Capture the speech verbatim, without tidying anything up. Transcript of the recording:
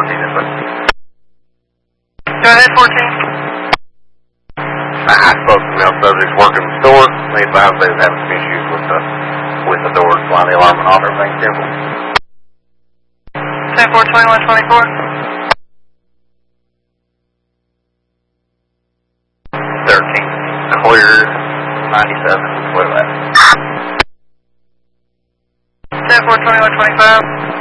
fourteen is what? Go ahead, fourteen. I, I spoke to male subjects working the store. They advised they was having some issues with the, with the doors, flying the alarm went off, everything simple. ten four, twenty-one, twenty-four. thirteen, clear, ninety-seven, clear that. ten four, twenty-one, twenty-five.